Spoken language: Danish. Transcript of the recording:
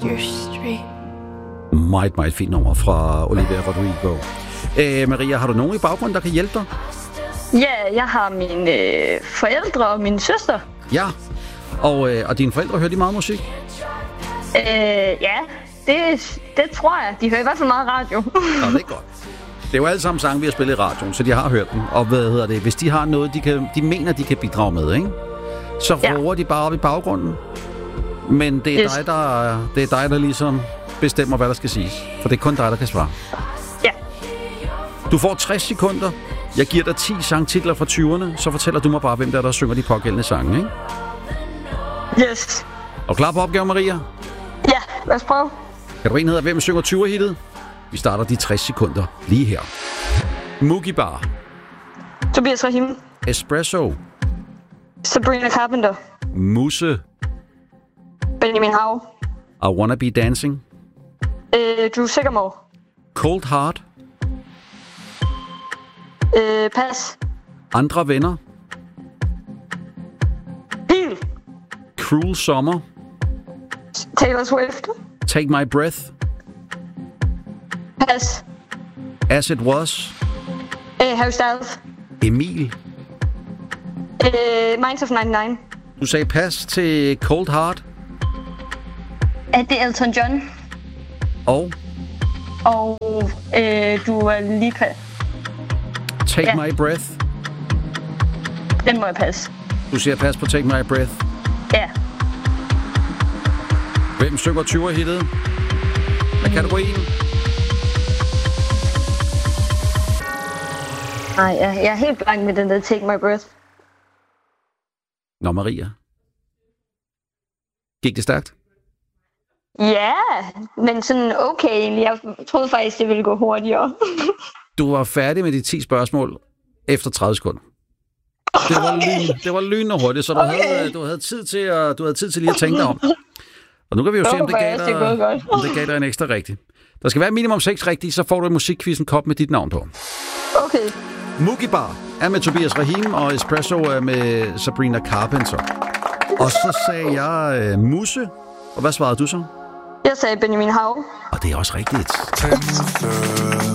Your street. Meget, meget fint nummer fra Olivia Rodrigo. Maria, har du nogen i baggrunden, der kan hjælpe dig? Ja, jeg har mine forældre og min søster. Ja, og dine forældre, hører de meget musik? Ja, det tror jeg. De hører i hvert fald meget radio. Nå, det er godt. Det er jo alle sammen sange, vi har spillet i radioen, så de har hørt dem. Og hvis de har noget, de mener, de kan bidrage med, ikke? Så råber de bare op i baggrunden. Men det er dig, der ligesom bestemmer, hvad der skal siges. For det er kun dig, der kan svare. Ja. Du får 60 sekunder. Jeg giver dig 10 sangtitler fra 20'erne, så fortæller du mig bare, hvem der synger de pågældende sange, ikke? Yes. Og klar på opgaven, Maria? Ja, lad os prøve. Katarina hedder, hvem synger 20'er-hittet? Vi starter de 60 sekunder lige her. Mookie Bar. Tobias Rahim. Espresso. Sabrina Carpenter. Musse. Benjamin Hav. I Wanna Be Dancing. Drew Sigamore. Cold Heart. Pas. Andre venner. Pil. Cruel Summer. Taylor Swift. Take My Breath. Pas. As It Was. Harry Styles. Emil. Minds of 99. Du sagde pas til Cold Heart. Det er Elton John. Og Dua Lipa. Take My Breath. Den må jeg passe. Du siger pas på Take My Breath. Ja. Hvem synger 20'er-hittet? Hvad kategorien? Nej, jeg er helt blank med den der Take My Breath. Nå, Maria. Gik det stærkt? Ja, men sådan okay egentlig. Jeg troede faktisk, det ville gå hurtigere. Du var færdig med de 10 spørgsmål efter 30 sekunder. Det var lynende hurtigt, så du havde tid til lige at tænke dig om. Og nu kan vi jo se, om det gav dig en ekstra rigtig. Der skal være minimum 6 rigtige, så får du en musikquizzen kop med dit navn på. Okay. Mookie Bar er med Tobias Rahim, og Espresso er med Sabrina Carpenter. Og så sagde jeg Musse. Og hvad svarede du så? Jeg sagde Benjamin Hav. Og det er også rigtigt.